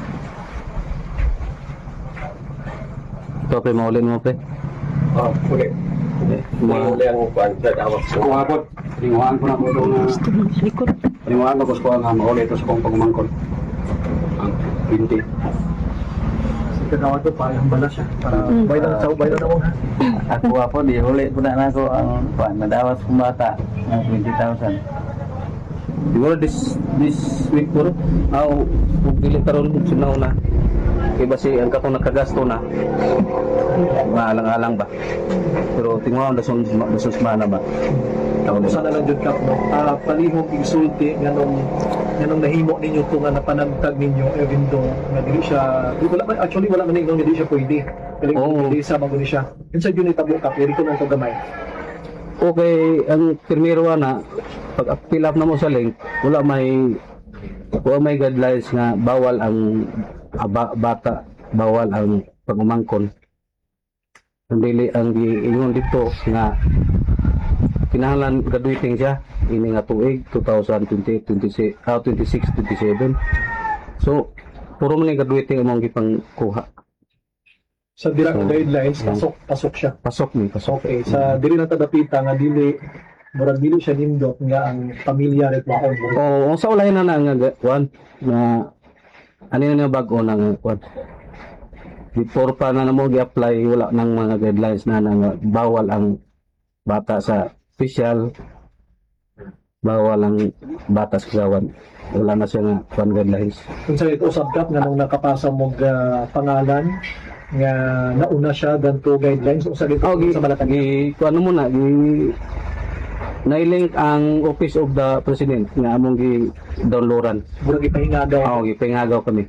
Ito pre mauli mo pre. Uli. Uli ang kwan sa dawat. Kuwapot. Tingawan ko na po na tingawan ko ko nga mauli ito sa kong pagmangkon. Ang 20. Kagawad to pa ang bala siya para bayad na mo ha. Ako po di huli po na ako ang nadawas kong bata ng 20,000. Siguro this week po kung pili karon sunaw na kay basi ang kakong nakagasto na maalang-alang ba pero tingnan dason mana ba Ako sana lang jud Kap no. Palihog igsulti nganong nahimo ninyo to nga napanagtag ninyo even though nga dili siya wala man ninyo dili siya pwede. Dili sa maguni siya. Inside yun itabo Kap, dili ko nang to gamay. Okay, ang primero na pag fill up na mo sa link, wala may guidelines nga bawal ang bata, bawal ang pagumangkon. Dili ang ingon dito nga kinahanglan graduating siya ini nga tuig 2020 26 27. So puro man graduating among gipang kuha. Sa dira ka guidelines pasok siya. Pasok. Okay, sa dili na tadapita nga dili siya nindot nga ang pamilya rekwaon. Oo, sa ulay na nga kwan na ano na bag-o na kwan. Before pa na mo gi-apply wala nang mga guidelines na bawal ang bata sa official, bawal ang bata sa kagawad. Wala na siya nga kwan guidelines. Kung sa ito usab Kap nga nung nakapasa mo pangalan nga nauna siya ganto guidelines o sa dito sa malatag kuan mo na nailink ang Office of the President nga among gi-downloadan. Murag ipahingagaw. Oo, ipahingagaw kami.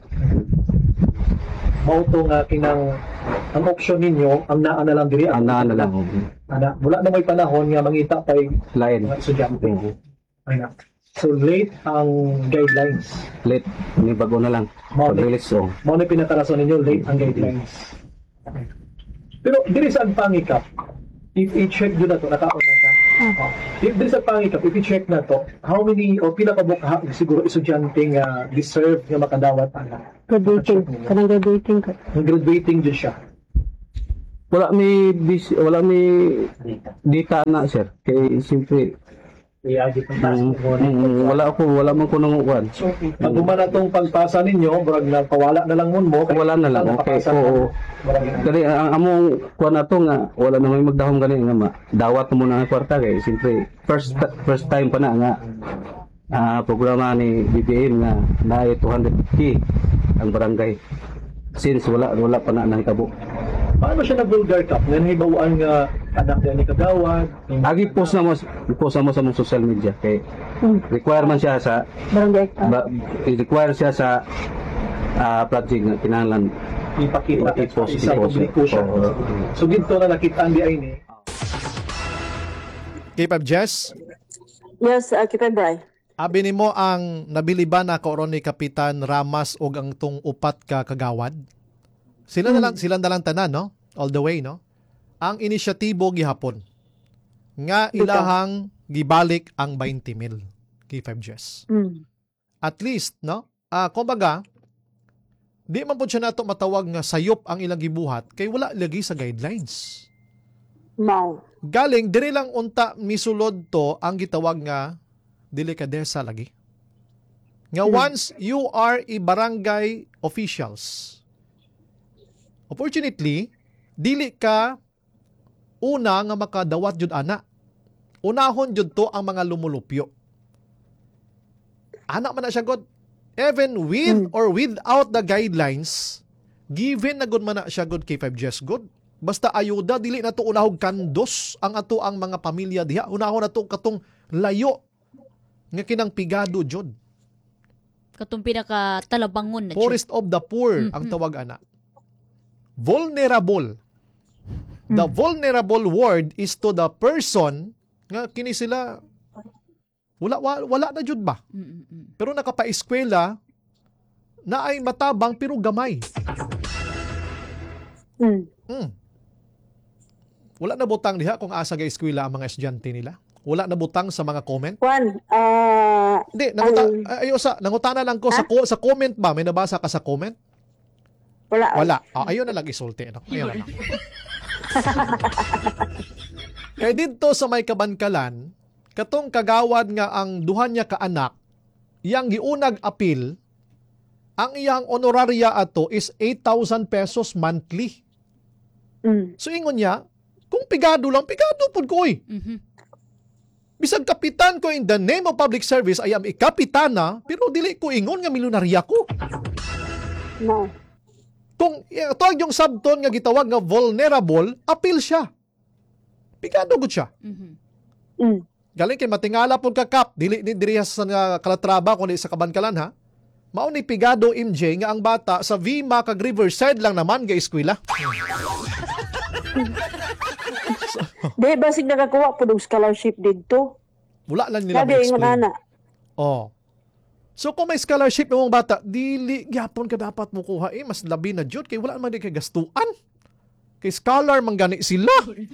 Mao to nga kinang ang option ninyo ang naa na lang diri ang naa na lang. Wala na may panahon nga mangita pa lain mga estudyante. Ay na. So late ang guidelines. Late ni bago na lang. Pag-release so. Mao na pinakarason ninyo late ang guidelines. Okay. Pero diri sa pangikap, if i-check yun na to, nakaon na siya. If diri sa pangikap, if i-check na to, how many o pila ka bukha siguro estudyante nga deserve nga makadawat ana? Graduating. Kanang graduating ka. Graduating din siya. Wala mi data na sir. Kay simple wala man ko nang kuan. So, pag na tong pagpasa ninyo, brag na pawala na lang mo. Wala na lang. Okay. Oo. Kani ang among kuan ato nga wala na may magdahom gani nga dawat mo na ang kwarta kay simple first time pa na nga programa ni BBM nga naay 250 ang barangay. Since wala pa na nahitabo. Paano siya na-vulgar cup? Nga nahibawaan nga anak niya ni Kagawad? Agi post na mo sa mong social media. Kay require man siya sa require siya sa project na kinahanglan ipakita isa publiko siya. So dito na nakita ang DI ni. K5 Jess? Yes, K5 Bray. Abi nimo ang nabili ba na karon ni Kapitan Ramas og ang tong upat ka kagawad? Sila na lang tanan, no? All the way, no? Ang inisyatibo gihapon nga ilahang gibalik ang 20,000 K5 Jess. At least, no? Kumbaga, di man po siya nato matawag nga sayop ang ilang gibuhat kay wala lagi sa guidelines. No. Galing, diri lang unta misulod to ang gitawag nga delikadesa lagi. Nga once you are a barangay officials, opportunately, dili ka una nga makadawat jud ana. Unahon jud to ang mga lumulupyo. Ana man na siya god. Even with or without the guidelines, given na god man na siya god K5 Jess god. Basta ayuda, dili na to unahog kandos ang ato ang mga pamilya diha. Unahon na to katong layo nga kinang pigado jud. Katong pinaka talabangon na Forest of the poor ang tawag ana. Vulnerable. The vulnerable word is to the person nga kini sila wala na jud ba? Pero nakapa-eskwela na ay matabang pero gamay. Wala na butang diha kung asa ga eskwela ang mga estudyante nila. Wala na butang sa mga comment. Hindi, nangutana lang ko sa comment ba? May nabasa ka sa comment? Wala. Ayun na lang isulti. No? Ayun na lang. Kaya dito sa may Kabankalan, katong kagawad nga ang duha niya ka anak, iyang giunag apil, ang iyang honoraria ato is 8,000 pesos monthly. So ingon niya, kung pigado lang, pigado po ko eh. Bisag kapitan ko in the name of public service, I am kapitana, pero dili ko ingon nga milyonarya ko. No. Kung tuwag yung subton nga gitawag nga vulnerable, appeal siya. Pigado gud siya. Galing kay matingala pud ka kap, dili diri sa Calatrava kundi sa Kabankalan ha. Mao ni pigado MJ nga ang bata sa Vima kag Riverside lang naman ga eskwela. Di basig nakakuha po ng scholarship dito. Wala lang nila ma-explain. So kung may scholarship ng mga bata, dili gyapon ka dapat mo kuha mas labi na jud kay wala man di kay gastuan. Kay scholar man gani sila.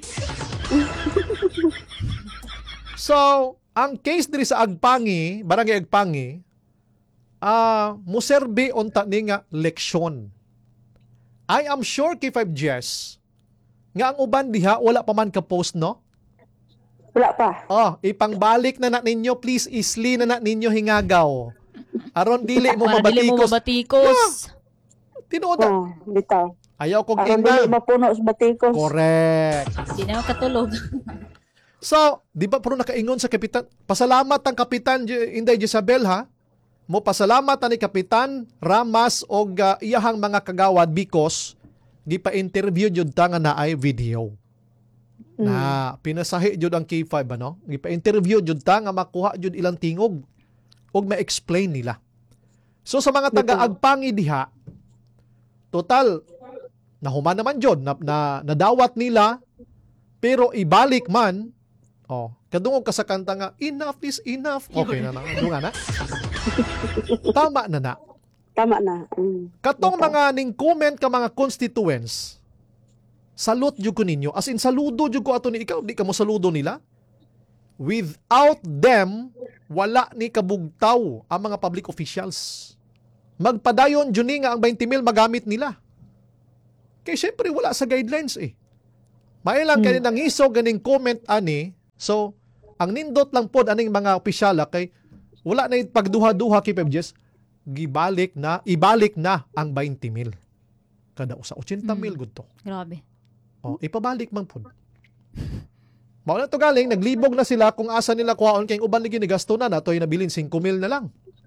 So, ang case diri sa Agpangi, Barangay Agpangi, muserbi unta ni nga leksyon. I am sure K5 Jess nga ang uban diha wala pa man ka post no? Wala pa. Ipangbalik na ninyo, please isli na ninyo hingagaw. Aron dili mo mabatikos. Dili mo mabatikos. Tinuod. Bitaw. Ayaw kong aron dili mapuno sa batikos. Correct. Di na katulog. So, di ba puro nakaingon sa kapitan? Pasalamat ang kapitan Inday Jezabel ha. Mo pasalamat ani Kapitan Ramas og iyahang mga kagawad because gipa-interview jud ta nga naay video. na pinasahi jud ang K5 ano, gipa-interview jud ta nga makuha jud ilang tingog ug ma-explain nila. So sa mga taga-agpangi diha, total nahuman naman jud na nadawat nila pero ibalik man kadungog ka sa kanta nga enough is enough. Okay na na. Tama na. Tama na. Katong mga ning comment ka mga constituents, salute jud ko ninyo. As in, saludo jud ko ato ni ikaw. Di ka mo saludo nila. Without them, wala ni kabugtaw ang mga public officials. Magpadayon jud ni nga ang 20,000 magamit nila. Kaya syempre, wala sa guidelines eh. May lang kanin ang isog ganing comment ani. So, ang nindot lang pod aning mga opisyala kay wala na pagduha-duha kay PBJS, ibalik na ang 20,000. Kada usa 80,000 gud to. Grabe. Ipabalik man pod. Mao na to galing, naglibog na sila kung asa nila kuhaon kay uban ligi ni gasto na natoy nabilin 5,000 na lang.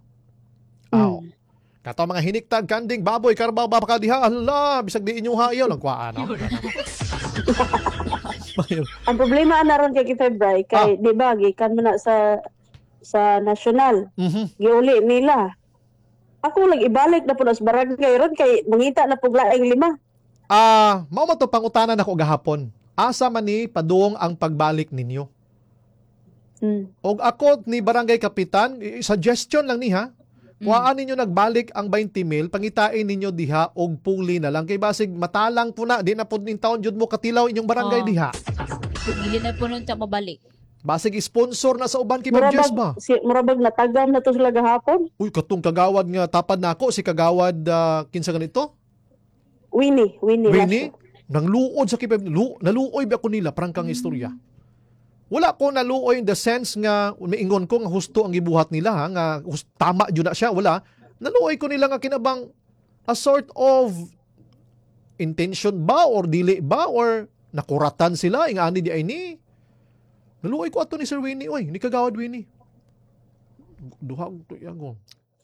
Kato mga hiniktag kanding baboy karbaw ba pa diha hala bisag di inyong hayaw lang kuhaan. Ang problema na ron kay February kay di ba gikan man na sa national. Giuli nila. Ako lang ibalik na po sa barangay ron kay mangita na pug laing 5. Mao man to pangutanan ako gahapon. Asa man ni padung ang pagbalik ninyo? Og ako ni barangay kapitan, suggestion lang ni ha. Kuhaan ninyo nagbalik ang 20,000, pangitain ninyo diha og puli na lang kay basig matalang po na di na pud ning taon jud mo katilaw inyong barangay diha. Dili na po nun ta mabalik. Basig sponsor na sa uban kay Pagjes ba? Murabag natagam na to sila gahapon. Uy, katong kagawad nga tapad nako si kagawad kinsa ganito? Winnie. Nang luod sa kipeb, naluoy ba ako nila prangkang istorya. Wala ko naluoy in the sense nga maingon ko nga husto ang gibuhat nila ha, nga tama jud na siya, wala. Naluoy ko nila nga kinabang a sort of intention ba or dili ba or nakuratan sila ing ani di ay ni. Naluoy ko ato ni Sir Winnie, oy, ni kagawad Winnie. Duha to yago.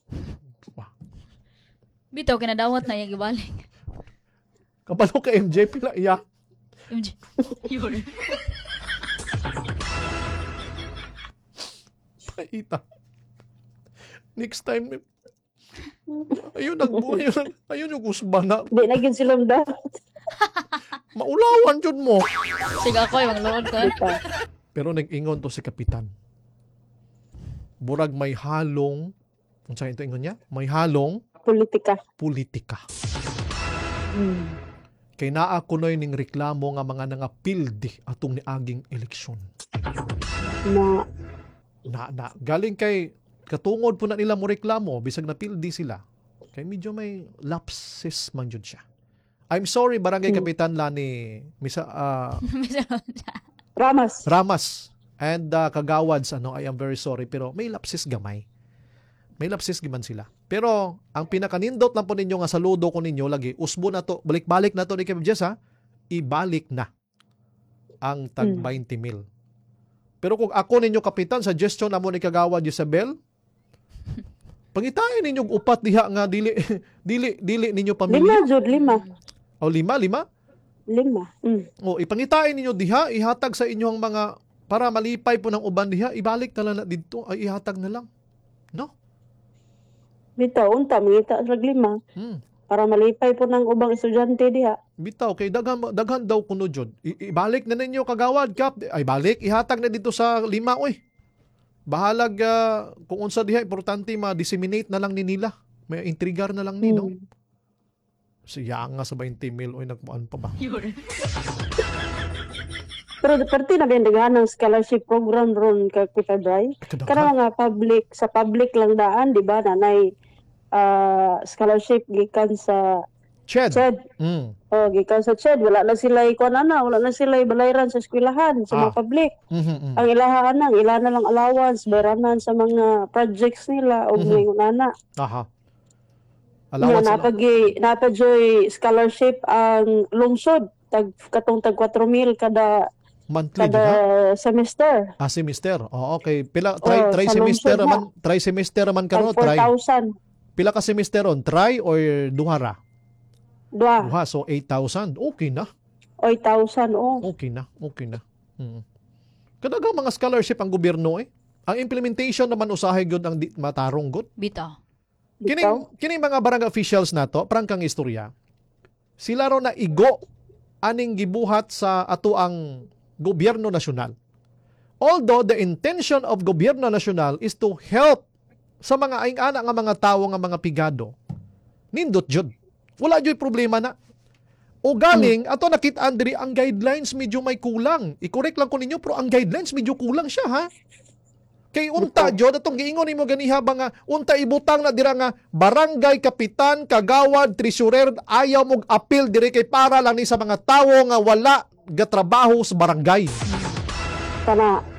Bitaw kinadawat na yung ibalik. Kapalo ka MJ pila iya. MJ. Yun. Paita. Next time ayun yung kusbana. Di na gyud sila da. Maulawan jud mo. Sige ako yung load ko. Pero nag-ingon to si kapitan. Burag may halong, kung saan ito ingon niya? May halong politika. Kay naa kunoy ning reklamo nga mga nangapildi atong niaging eleksyon. Na galing kay katungod po na nila mo reklamo bisag napildi sila. Kay medyo may lapses man jud siya. I'm sorry barangay kapitan Lani Ramas and kagawads I am very sorry pero may lapses gamay. May lapses giman sila. Pero ang pinakanindot lang po ninyo nga saludo ko ninyo lagi, usbo na to, balik-balik na to ni Kevin Jess ha, ibalik na ang tag 20,000. Pero kung ako ninyo kapitan, suggestion na mo ni Kagawad Isabel, pangitain ninyong upat diha nga dili ninyo pamilya. 5. O 5? 5. O ipangitain ninyo diha, ihatag sa inyong mga, para malipay po ng uban diha, ibalik na lang na dito, ay ihatag na lang. No? Bitaw, unta, mangita sa 5. Para malipay po ng ubang estudyante diha. Bitaw, kay daghan daw kuno jud. Ibalik na ninyo Kagawad Kap. Ay balik, ihatag na dito sa 5, oy. Bahalag kung unsa diha, importante ma-disseminate na lang ni nila. May intrigar na lang ni, no? Siya nga sa 20,000, oy, nagmuan pa ba? Pero parte na bindagan ng scholarship program ron kay February. Kana nga sa public lang daan, di ba, nanay scholarship gikan sa CHED. Gikan sa CHED, wala na sila balayran sa eskwelahan, sa mga public. Ang ilahan na lang allowance, bayranan sa mga projects nila o ngayon napajoy scholarship ang lungsod, katong tag 4,000 kada monthly semester. Semester. Okay. Pila try semester man karo, try. 4,000. Pila ka semester on? Try or duhara? Duha. So 8,000. Okay na. 8,000 Okay na. Kadagang mga scholarship ang gobyerno Ang implementation naman usahay gyud ang di matarong gud. Bitaw. Kining mga barangay officials nato, prangkang istorya. Sila ro na igo aning gibuhat sa ato ang gobyerno nasyonal. Although the intention of gobyerno nasyonal is to help sa mga aing-ana nga mga tawo nga mga pigado. Nindot jud. Wala jud problema na. O galing, ato nakita diri ang guidelines medyo may kulang. I-correct lang ko ninyo, pero ang guidelines medyo kulang siya, ha? Kay unta jud atong giingon nimo ganiha ba nga unta ibutang na dira nga barangay kapitan, kagawad, treasurer ayaw mog appeal diri kay para lang ni sa mga tawo nga wala gatrabaho sa barangay. Kana